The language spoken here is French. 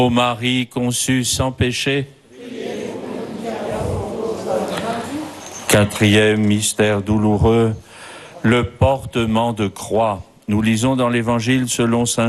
Ô Marie conçue sans péché. Quatrième mystère douloureux, le portement de croix. Nous lisons dans l'Évangile selon saint